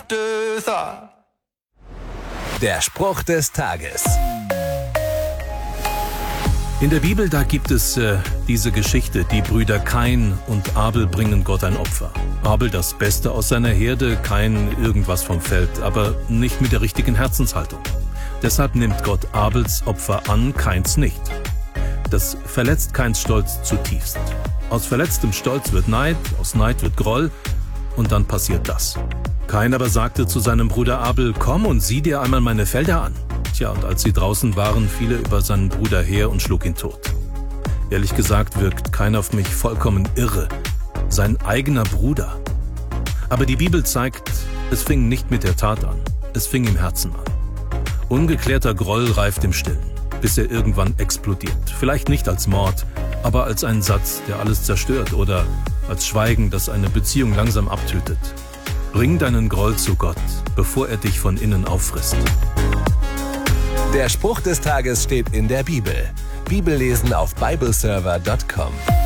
afterthought. Der Spruch des Tages. In der Bibel, da gibt es diese Geschichte, die Brüder Kain und Abel bringen Gott ein Opfer. Abel das Beste aus seiner Herde, Kain irgendwas vom Feld, aber nicht mit der richtigen Herzenshaltung. Deshalb nimmt Gott Abels Opfer an, Kains nicht. Das verletzt Kains Stolz zutiefst. Aus verletztem Stolz wird Neid, aus Neid wird Groll und dann passiert das. Kain aber sagte zu seinem Bruder Abel, komm und sieh dir einmal meine Felder an. Tja, und als sie draußen waren, fiel er über seinen Bruder her und schlug ihn tot. Ehrlich gesagt wirkt Kain auf mich vollkommen irre. Sein eigener Bruder. Aber die Bibel zeigt, es fing nicht mit der Tat an, es fing im Herzen an. Ungeklärter Groll reift im Stillen, bis er irgendwann explodiert. Vielleicht nicht als Mord, aber als ein Satz, der alles zerstört, oder als Schweigen, das eine Beziehung langsam abtötet. Bring deinen Groll zu Gott, bevor er dich von innen auffrisst. Der Spruch des Tages steht in der Bibel. Bibellesen auf bibleserver.com.